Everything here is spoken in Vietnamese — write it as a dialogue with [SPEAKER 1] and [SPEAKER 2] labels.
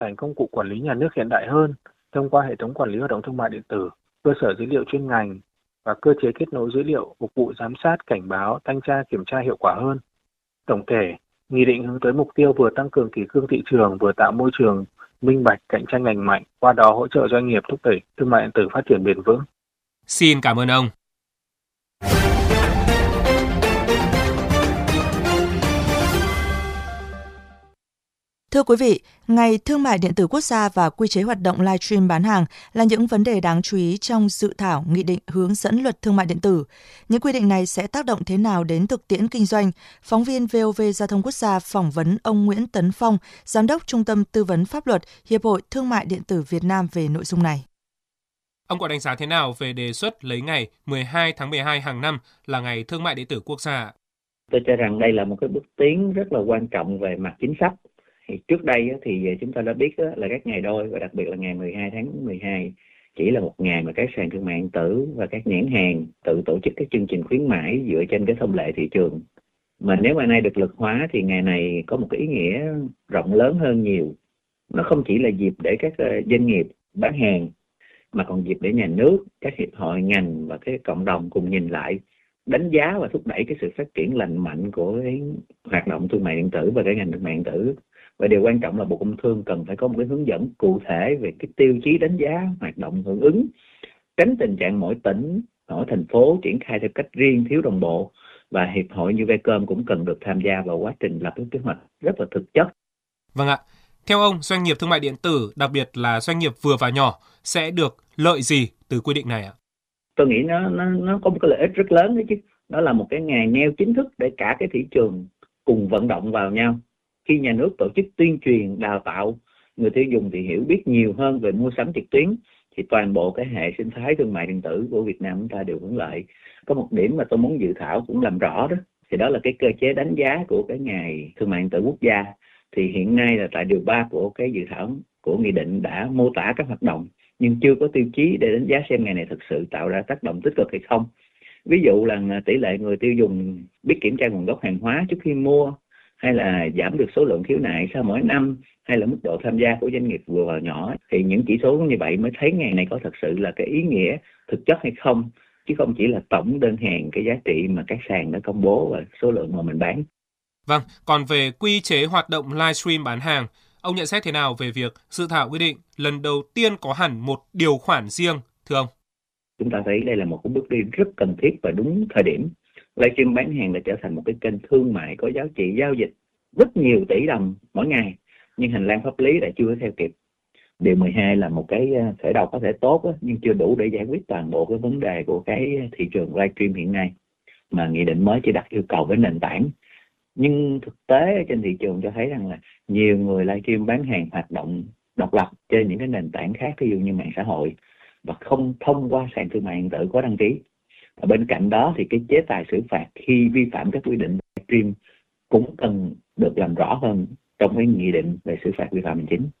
[SPEAKER 1] thành công cụ quản lý nhà nước hiện đại hơn thông qua hệ thống quản lý hoạt động thương mại điện tử, cơ sở dữ liệu chuyên ngành và cơ chế kết nối dữ liệu phục vụ giám sát, cảnh báo, thanh tra, kiểm tra hiệu quả hơn. Tổng thể, nghị định hướng tới mục tiêu vừa tăng cường kỷ cương thị trường, vừa tạo môi trường minh bạch, cạnh tranh lành mạnh, qua đó hỗ trợ doanh nghiệp thúc đẩy thương mại điện tử phát triển bền vững.
[SPEAKER 2] Xin cảm ơn ông.
[SPEAKER 3] Thưa quý vị, Ngày Thương mại điện tử quốc gia và quy chế hoạt động livestream bán hàng là những vấn đề đáng chú ý trong dự thảo nghị định hướng dẫn luật thương mại điện tử. Những quy định này sẽ tác động thế nào đến thực tiễn kinh doanh? Phóng viên VOV Giao thông Quốc gia phỏng vấn ông Nguyễn Tấn Phong, Giám đốc Trung tâm Tư vấn Pháp luật Hiệp hội Thương mại điện tử Việt Nam về nội dung này.
[SPEAKER 2] Ông có đánh giá thế nào về đề xuất lấy ngày 12 tháng 12 hàng năm là Ngày Thương mại điện tử quốc gia?
[SPEAKER 4] Tôi cho rằng đây là một cái bước tiến rất là quan trọng về mặt chính sách. Thì trước đây thì chúng ta đã biết là các ngày đôi và đặc biệt là ngày 12 tháng 12 chỉ là một ngày mà các sàn thương mại điện tử và các nhãn hàng tự tổ chức các chương trình khuyến mãi dựa trên cái thông lệ thị trường. Mà nếu ngày nay được luật hóa thì ngày này có một cái ý nghĩa rộng lớn hơn nhiều. Nó không chỉ là dịp để các doanh nghiệp bán hàng mà còn dịp để nhà nước, các hiệp hội ngành và cái cộng đồng cùng nhìn lại, đánh giá và thúc đẩy cái sự phát triển lành mạnh của cái hoạt động thương mại điện tử và cái ngành thương mại điện tử. Và điều quan trọng là Bộ Công Thương cần phải có một cái hướng dẫn cụ thể về cái tiêu chí đánh giá hoạt động hưởng ứng, tránh tình trạng mỗi tỉnh, mỗi thành phố triển khai theo cách riêng thiếu đồng bộ, và hiệp hội như Vcom cũng cần được tham gia vào quá trình lập kế hoạch rất là thực chất.
[SPEAKER 2] Vâng ạ. Theo ông, doanh nghiệp thương mại điện tử, đặc biệt là doanh nghiệp vừa và nhỏ, sẽ được lợi gì từ quy định này ạ?
[SPEAKER 4] Tôi nghĩ nó có một cái lợi ích rất lớn đấy chứ. Đó là một cái ngày neo chính thức để cả cái thị trường cùng vận động vào nhau. Khi nhà nước tổ chức tuyên truyền, đào tạo người tiêu dùng thì hiểu biết nhiều hơn về mua sắm trực tuyến, thì toàn bộ cái hệ sinh thái thương mại điện tử của Việt Nam chúng ta đều hưởng lợi. Có một điểm mà tôi muốn dự thảo cũng làm rõ đó, thì đó là cái cơ chế đánh giá của cái Ngày Thương mại điện tử quốc gia. Thì hiện nay là tại điều 3 của cái dự thảo của nghị định đã mô tả các hoạt động, nhưng chưa có tiêu chí để đánh giá xem ngày này thực sự tạo ra tác động tích cực hay không. Ví dụ là tỷ lệ người tiêu dùng biết kiểm tra nguồn gốc hàng hóa trước khi mua, hay là giảm được số lượng khiếu nại sau mỗi năm, hay là mức độ tham gia của doanh nghiệp vừa và nhỏ. Thì những chỉ số như vậy mới thấy ngày này có thật sự là cái ý nghĩa thực chất hay không, chứ không chỉ là tổng đơn hàng, cái giá trị mà các sàn đã công bố và số lượng mà mình bán.
[SPEAKER 2] Vâng, còn về quy chế hoạt động livestream bán hàng, ông nhận xét thế nào về việc dự thảo quy định lần đầu tiên có hẳn một điều khoản riêng, thưa ông?
[SPEAKER 4] Chúng ta thấy đây là một cái bước đi rất cần thiết và đúng thời điểm. Livestream bán hàng đã trở thành một cái kênh thương mại có giá trị giao dịch rất nhiều tỷ đồng mỗi ngày, nhưng hành lang pháp lý lại chưa theo kịp. Điều 12 là một cái khởi đầu có thể tốt nhưng chưa đủ để giải quyết toàn bộ cái vấn đề của cái thị trường livestream hiện nay, mà nghị định mới chỉ đặt yêu cầu với nền tảng. Nhưng thực tế trên thị trường cho thấy rằng là nhiều người livestream bán hàng hoạt động độc lập trên những cái nền tảng khác, ví dụ như mạng xã hội, và không thông qua sàn thương mại điện tử có đăng ký. Và bên cạnh đó thì cái chế tài xử phạt khi vi phạm các quy định livestream cũng cần được làm rõ hơn trong cái nghị định về xử phạt vi phạm hành chính.